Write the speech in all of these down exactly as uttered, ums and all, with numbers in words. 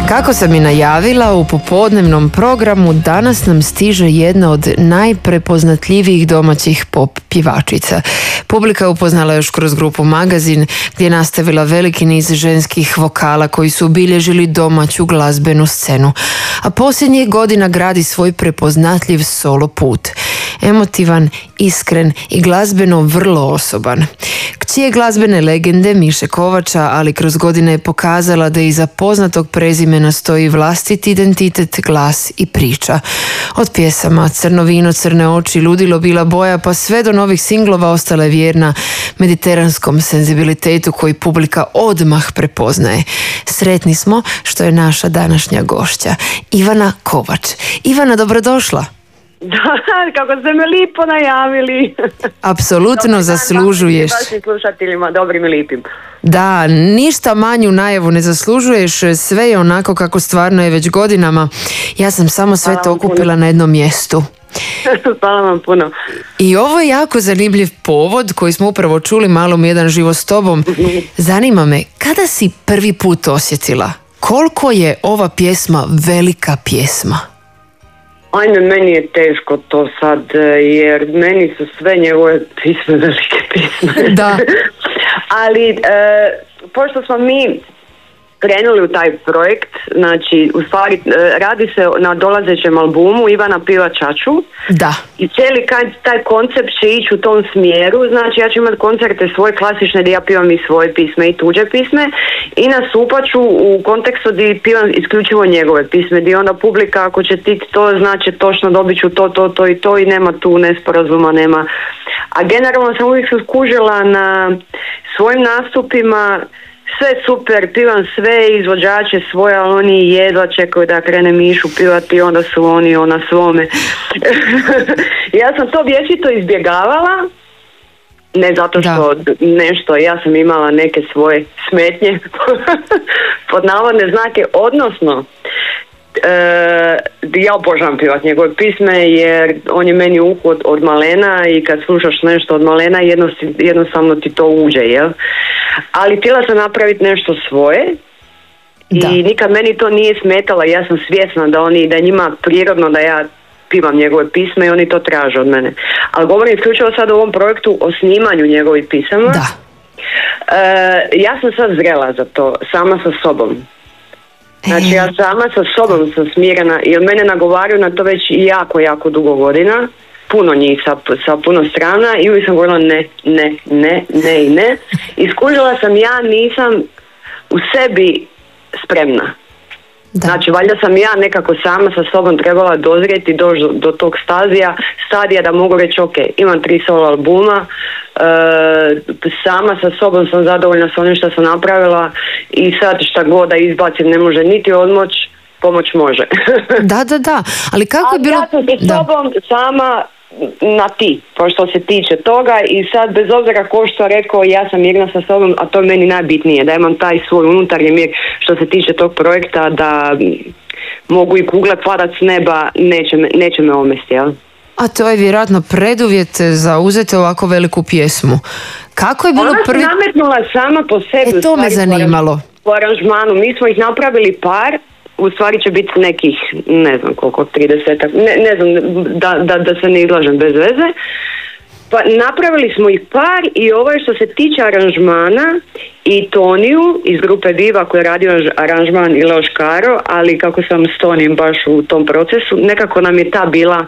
Kako sam i najavila, u popodnevnom programu danas nam stiže jedna od najprepoznatljivijih domaćih pop pjevačica. Publika je upoznala još kroz grupu Magazin, gdje je nastavila veliki niz ženskih vokala koji su obilježili domaću glazbenu scenu. A posljednjih godina gradi svoj prepoznatljiv solo put. Emotivan, iskren i glazbeno vrlo osoban. Kći je glazbene legende Miše Kovača, ali kroz godine je pokazala da iza poznatog prezimena stoji vlastiti identitet, glas i priča. Od pjesama Crno vino, crne oči, Ludilo, bila boja, pa sve do novih singlova ostala je vjerna mediteranskom senzibilitetu koji publika odmah prepoznaje. Sretni smo što je naša današnja gošća, Ivana Kovač. Ivana, dobrodošla. Da, kako ste me lipo najavili. Apsolutno zaslužuješ. Vašim slušateljima, dobrim i lipim. Da, ništa manju najavu ne zaslužuješ, sve je onako kako stvarno je već godinama. Ja sam samo sve to okupila na jednom mjestu. Hvala vam puno. I ovo je jako zanimljiv povod koji smo upravo čuli, malo mi jedan živo s tobom. Zanima me, kada si prvi put osjetila koliko je ova pjesma velika pjesma? Ajme, meni je teško to sad, jer meni su sve njegove pisme velike pisme. Da. Ali, e, pošto smo mi krenuli u taj projekt, znači, u stvari, e, radi se na dolazećem albumu Ivana Piva Čaču. Da. I cijeli taj koncept će ići u tom smjeru, znači ja ću imati koncerte svoje klasične gdje ja pivam i svoje pisme i tuđe pisme i nastupat ću u kontekstu gdje pivam isključivo njegove pisme, gdje onda publika ako će ti to znači točno dobit ću to, to, to i to i nema tu nesporazuma, nema. A generalno sam uvijek se skužila na svojim nastupima, sve super, pivam sve izvođače svoje, ali oni jedva čekaju da krene Mišu pivati, onda su oni ona svome. Ja sam to vječito izbjegavala, ne zato što da. nešto, ja sam imala neke svoje smetnje, pod navodne znake, odnosno, E, ja obožavam pivati njegove pisme jer on je meni uhu od, od malena i kad slušaš nešto od malena jednostavno ti to uđe, jel? Ali htjela sam napraviti nešto svoje da. I nikad meni to nije smetalo, ja sam svjesna da oni, da njima prirodno da ja pivam njegove pisme i oni to traže od mene. Ali govorim isključivo sad o ovom projektu o snimanju njegovih pisama. Da. E, ja sam sad zrela za to, sama sa sobom. Znači ja sama sa sobom sam smirena jer mene nagovaraju na to već jako, jako dugo godina, puno njih sa, sa puno strana i uvijek sam govorila ne, ne, ne, ne i ne. I skužila sam ja nisam u sebi spremna. Da. Znači valjda sam ja nekako sama sa sobom trebala dozrijeti doći do, do tog stadija, stadija da mogu reći ok, imam tri solo albuma, e, sama sa sobom sam zadovoljna sa onim što sam napravila i sad šta god da izbacim ne može niti odmoć, pomoć može. Da, da, da, ali kako je bilo... Ja sam sa sobom sama na ti, što se tiče toga i sad bez obzira ko što rekao ja sam mirna sa sobom, a to je meni najbitnije, da imam taj svoj unutarnji mir što se tiče tog projekta, da mogu i kugle padat s neba, neće me, neće me omesti, jel? A to je vjerojatno preduvjet za uzeti ovako veliku pjesmu. Kako je bilo Ona prvi... Ona se nametnula sama po sebi. E, to me zanimalo. Po aranžmanu, mi smo ih napravili par, u stvari će biti nekih, ne znam koliko, tridesetak, ne, ne znam, da, da, da se ne izlažem bez veze. Pa napravili smo ih par i ovo je što se tiče aranžmana i Toniju iz grupe Diva koji je radio aranžman i Leo Škaro, ali kako sam s Tonijem baš u tom procesu, nekako nam je ta bila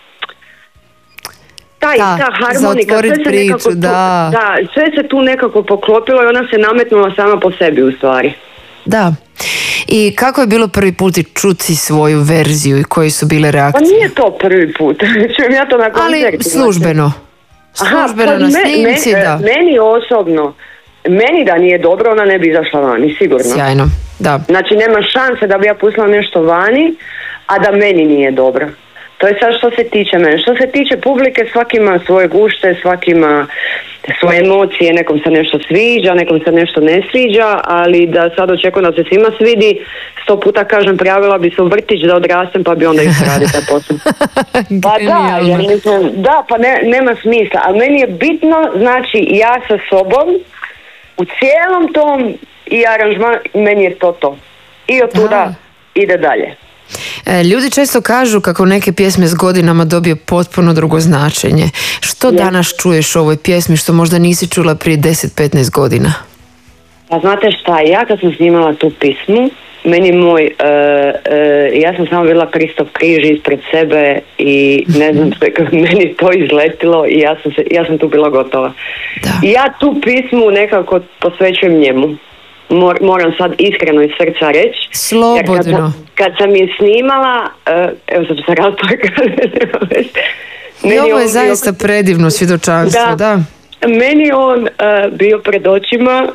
taj, da, ta harmonika, sve se, priču, nekako tu, da. da, sve se tu nekako poklopilo i ona se nametnula sama po sebi u stvari. Da. I kako je bilo prvi put čuti svoju verziju i koje su bile reakcije? Pa nije to prvi put, čujem ja to na koncertu. Ali službeno. Službeno Aha, pa na snimci, me, da. Meni osobno, meni da nije dobro, ona ne bi izašla vani, sigurno. Sjajno, da. Znači nema šanse da bi ja pustila nešto vani, a da meni nije dobro. To je sad što se tiče mene. Što se tiče publike, svaki ima svoje gušte, svaki ima svoje emocije, nekom se nešto sviđa, nekom se nešto ne sviđa, ali da sad očekujem da se svima svidi, sto puta kažem, prijavila bi se u vrtić da odrastem pa bi onda i se radi taj posao. Pa da, ja mislim, da, pa ne, nema smisla, ali meni je bitno, znači ja sa sobom u cijelom tom i aranžman, meni je to to. I od tuda ide dalje. Ljudi često kažu kako neke pjesme s godinama dobije potpuno drugo značenje. Što Je. danas čuješ u ovoj pjesmi što možda nisi čula prije deset do petnaest godina? Pa znate šta, ja kad sam snimala tu pismu, meni moj, uh, uh, ja sam samo bila Kristov križ ispred sebe i ne znam sve, meni to izletilo i ja sam, se, ja sam tu bila gotova. Da. I ja tu pismu nekako posvećujem njemu. Mor, moram sad iskreno iz srca reći. Slobodno. Kad sam, kad sam je snimala, uh, evo sad ću se rasplakati. I ovo je zaista bio predivno svjedočanstvo, da. da. Meni on uh, bio pred očima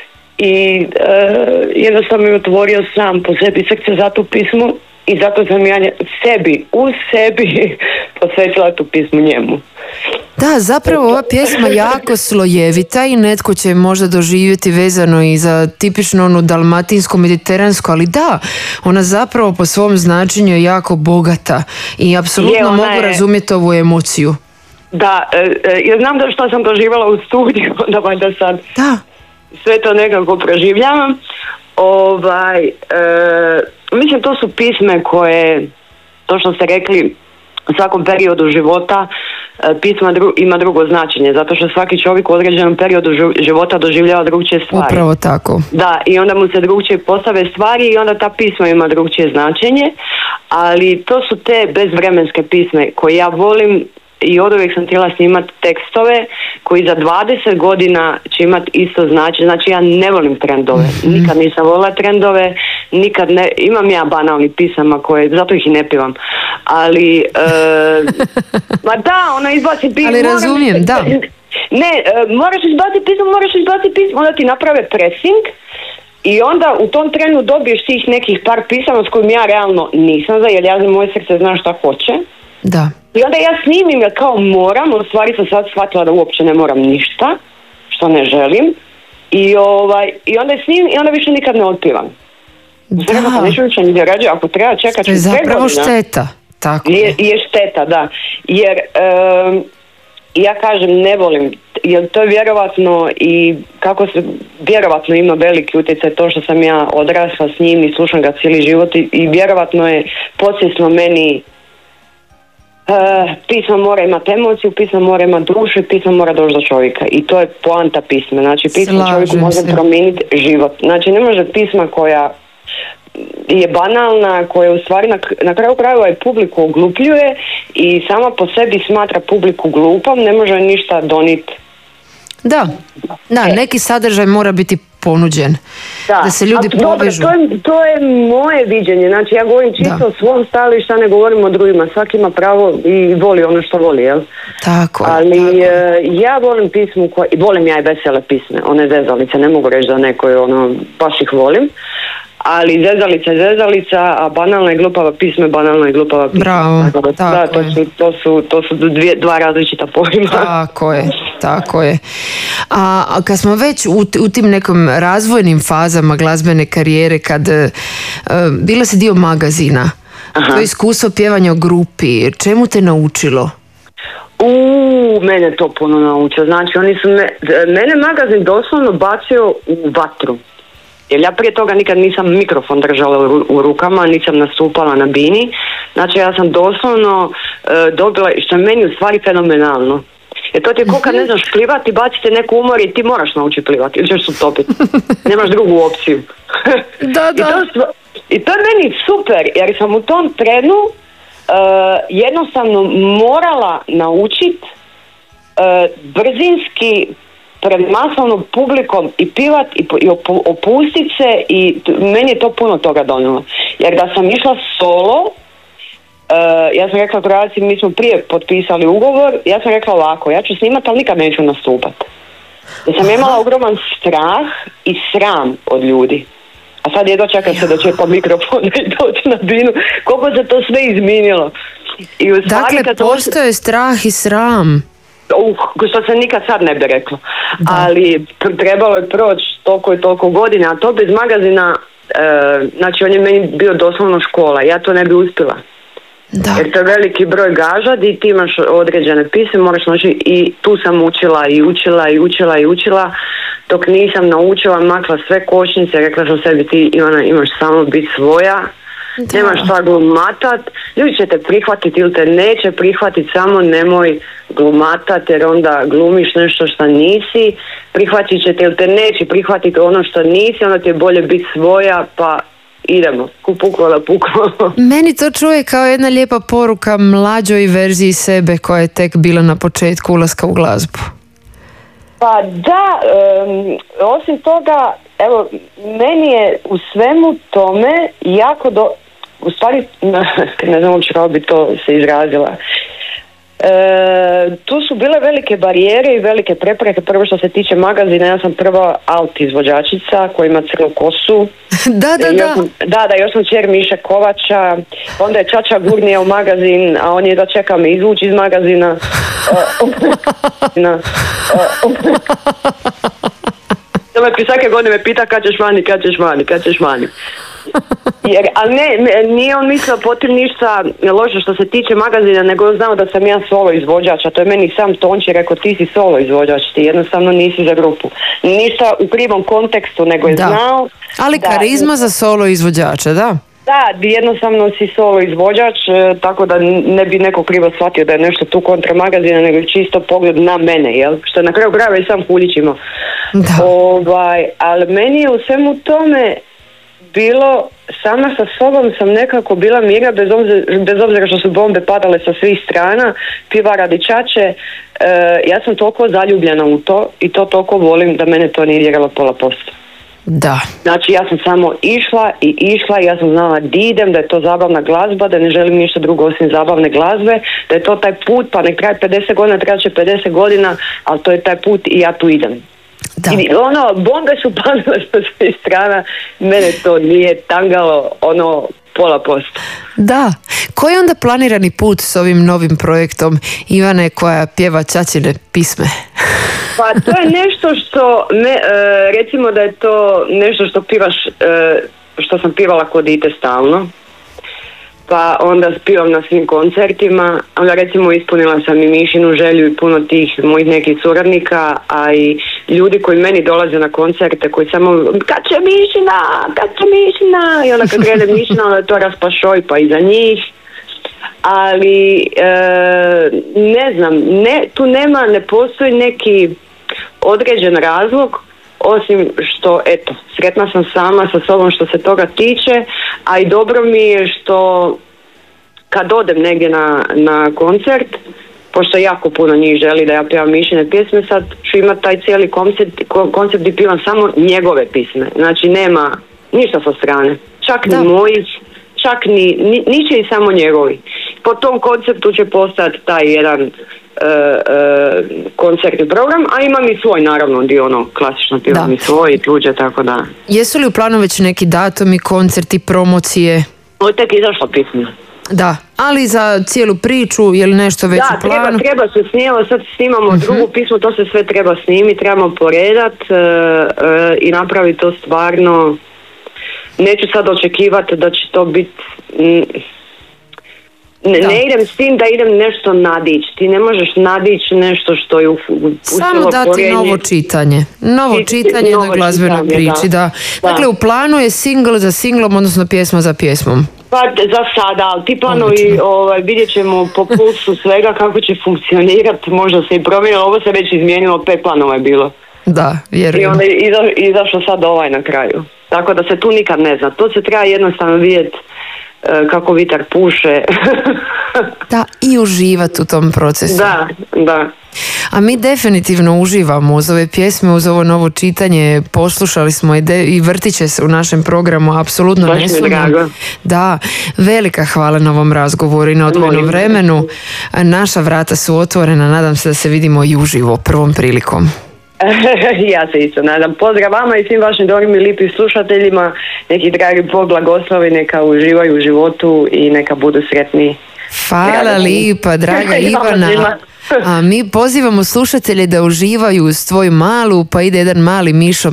i uh, jednostavno mi otvorio sam po sebi srce za tu pismu i zato sam ja sebi, u sebi posvetila tu pismu njemu. Da, zapravo ova pjesma jako slojevita i netko će možda doživjeti vezano i za tipično onu dalmatinsko-mediteransku, ali da, ona zapravo po svom značenju je jako bogata i apsolutno mogu je... razumjeti ovu emociju. Da, e, e, ja znam da što sam doživjela u studiju, da valjda sad da. sve to nekako proživljavam. Ovaj, e, mislim, to su pisme koje, to što ste rekli, u svakom periodu života pisma dru, ima drugo značenje, zato što svaki čovjek u određenom periodu života doživljava drugčije stvari. Upravo tako. Da, i onda mu se drugčije postave stvari i onda ta pisma ima drugčije značenje, ali to su te bezvremenske pisme koje ja volim i od uvijek sam htjela snimati tekstove koji za dvadeset godina će imati isto značenje. Znači ja ne volim trendove, mm-hmm. nikad nisam volila trendove, nikad ne, imam ja banalnih pisama koje, zato ih i ne pivam, ali uh, ma da, ona izbaci pismo. Ali razumijem, moram, da. Ne, uh, moraš izbaciti pismo, moraš izbaciti pismo, onda ti naprave pressing i onda u tom trenu dobiješ tih nekih par pisama s kojim ja realno nisam za, jer ja za moje srce znam šta hoće. Da. I onda ja snimim ga kao moram, u stvari sam sad shvatila da uopće ne moram ništa, što ne želim. I, ovaj, i onda je snimim i onda više nikad ne otpivam. Da. Treba pa neću više ni rađe, ako treba čekati. To je zapravo šteta. Tako je. Je, je šteta, da. Jer um, ja kažem ne volim, jer to je vjerovatno i kako se vjerovatno ima veliki utjecaj to što sam ja odrasla s njim i slušam ga cijeli život i, i vjerovatno je podsvjesno meni Uh, pisma mora imati emociju, pisma mora imati dušu i pisma mora doći do čovjeka i to je poanta pisma, znači pisma Slažem čovjeku može se. promijeniti život, znači ne može pisma koja je banalna, koja u stvari na, na kraju krajeva i publiku oglupljuje i sama po sebi smatra publiku glupom, ne može ništa donijeti. Da, da, neki sadržaj mora biti ponuđen, da, da se ljudi dobro, povežu. To je, to je moje viđenje, znači ja govorim čisto da. o svom stajalištu, a ne govorim o drugima, svaki ima pravo i voli ono što voli, jel? Tako je. Ali tako. E, ja volim pismu, koja, volim ja i vesele pisme, one zezalice, ne mogu reći da nekoj ono, baš ih volim, ali zezalica je zezalica, a banalna i glupava pisma, banalna i glupava pisma. Bravo, tako, tako da, to je. su, to su, to su dvije, dva različita pojma. Tako je, tako je. A, a kad smo već u, u tim nekim razvojnim fazama glazbene karijere, kad uh, bila si dio magazina, Aha. to iskustvo pjevanja u grupi, čemu te naučilo? U mene to puno naučio. Znači, oni su me, mene magazin doslovno bacio u vatru. Jer ja prije toga nikad nisam mikrofon držala u rukama, nisam nastupala na bini. Znači ja sam doslovno e, dobila, što je meni u stvari fenomenalno. Jer to ti je ko kad ne znaš plivati, bacite neku umor i ti moraš naučiti plivati, ili ćeš se utopiti. Nemaš drugu opciju. Da, da. I, to, I to je meni super, jer sam u tom trenu e, jednostavno morala naučiti e, brzinski pred masovnom publikom i pivat i, i opustit se i t- meni je to puno toga donijelo. Jer da sam išla solo, uh, ja sam rekla Croatia, mi smo prije potpisali ugovor, ja sam rekla ovako, ja ću snimat, ali nikad neću nastupat. Da sam imala ogroman strah i sram od ljudi. A sad jedno čekam se da čekam mikrofon i doći na binu. Koliko se to sve izmijenilo. I u stvari, dakle, postoje to... strah i sram. Uh, što se nikad sad ne bi reklo. Da. Ali trebalo je proći toliko i toliko godina, a to bez magazina, e, znači on je meni bio doslovno škola, ja to ne bi uspjela. Da. Jer to je veliki broj gaža di ti imaš određene pise, moraš naučiti i tu sam učila i učila i učila i učila, dok nisam naučila, makla sve kočnice, rekla sam sebi ti Ivana imaš samo biti svoja Da. Nemaš šta glumatat, ljudi će te prihvatiti ili te neće prihvatiti, samo nemoj glumatat jer onda glumiš nešto što nisi, prihvatit će te ili te neće prihvatiti ono što nisi, onda ti je bolje biti svoja, pa idemo, ku puklo da puklo. Meni to čuje kao jedna lijepa poruka mlađoj verziji sebe koja je tek bila na početku ulaska u glazbu. Pa da, um, osim toga, evo, meni je u svemu tome jako do... U stvari, ne znam uopće kako bi to se izrazila. E, tu su bile velike barijere i velike prepreke. Prvo što se tiče magazina, ja sam prva alt izvođačica koja ima crnu kosu. da, da, da. Sam, da, da, još sam čer Miše Kovača, onda je Čača gurnija u magazin, a on je da čeka me izvući iz magazina. To me svake godine me pita kad ćeš vani, kad ćeš vani, kad ćeš vani. Jer, ali ne, nije on mislio potim ništa loše što se tiče magazina, nego on znao da sam ja solo izvođač, a to je meni sam Tonči rekao ti si solo izvođač, ti jednostavno nisi za grupu. Ništa u krivom kontekstu, nego je da. znao. Ali da, karizma za solo izvođača, da? Da, jednostavno si solo izvođač, tako da ne bi neko krivo shvatio da je nešto tu kontra magazina, nego čisto pogled na mene, jel? Što je na kraju krajeva i sam Huljić imao. Ovaj, ali meni je u svemu tome bilo, sama sa sobom sam nekako bila mira, bez obzira, bez obzira što su bombe padale sa svih strana, piva radi Čače, e, ja sam toliko zaljubljena u to i to toliko volim da mene to nije diralo pola posto. Da. Znači ja sam samo išla i išla i ja sam znala da idem, da je to zabavna glazba, da ne želim ništa drugo osim zabavne glazbe, da je to taj put, pa nek traje pedeset godina, traje će pedeset godina, ali to je taj put i ja tu idem. Da. I ono, bombe su padale sa svih strana, mene to nije tangalo ono pola posto. Da. Koji je onda planirani put s ovim novim projektom Ivane koja pjeva Čačine pisme? Pa to je nešto što, me, e, recimo da je to nešto što pivaš, e, što sam pivala kod dite stalno. Pa onda spivam na svim koncertima, onda recimo ispunila sam i Mišinu želju i puno tih mojih nekih suradnika, a i ljudi koji meni dolaze na koncerte koji samo kad će Mišina, kad će Mišina i onda kad krene Mišina onda to raspašoj pa iza njih. Ali e, ne znam, ne, tu nema, ne postoji neki određen razlog osim što, eto, sretna sam sama sa sobom što se toga tiče, a i dobro mi je što kad odem negdje na, na koncert, pošto jako puno njih želi da ja pjevam Mišine pjesme, sad ću imati taj cijeli koncert, koncert gdje pivam samo njegove pisme, znači nema ništa sa strane, čak da. Ni mojih, čak ni, ni, niče i samo njegovi. Po tom konceptu će postati taj jedan Uh, uh, koncertni program, a imam i svoj naravno dio ono klasično pjevam i svoj i tuđe, tako da. Jesu li u planu već neki datumi, koncerti, promocije? Ovo je tek izašla pisma. Da, ali za cijelu priču je li nešto već da, u planu? Da, treba, treba se snimati, sad snimamo uh-huh. drugu pismu, to se sve treba snimiti, trebamo poredat uh, uh, i napraviti to stvarno. Neću sad očekivati da će to biti mm, Ne, ne idem s tim da idem nešto nadići. Ti ne možeš nadići nešto što je pustilo samo dati korenje. Novo čitanje. Novo čitanje novo na glazbenoj čitanje, priči. Da. Da. Dakle, u planu je singl za singlom, odnosno pjesma za pjesmom. Pa za sada, ali ti planovi ovaj, vidjet ćemo po pulsu svega kako će funkcionirati. Možda se i promijenilo, ovo se već izmijenilo, pet planova je bilo. Da, vjerujem. I onda je iza, izašao sad ovaj na kraju. Tako da se tu nikad ne zna. To se treba jednostavno vidjeti kako vitar puše. Da, i uživati u tom procesu. Da, da. A mi definitivno uživamo uz ove pjesme, uz ovo novo čitanje, poslušali smo i, de, i vrtit će se u našem programu, apsolutno ne sumnjam. Da, velika hvala na ovom razgovoru i na odvojenom vremenu. Naša vrata su otvorena, nadam se da se vidimo i uživo prvom prilikom. Ja se isto nadam. Pozdrav vama i svim vašim dobrim i lipim slušateljima. Neki dragi Bog blagoslovi, neka uživaju u životu i neka budu sretni. Hvala lipa, draga Ivana. A mi pozivamo slušatelje da uživaju uz tvoju malu, pa ide jedan mali Mišo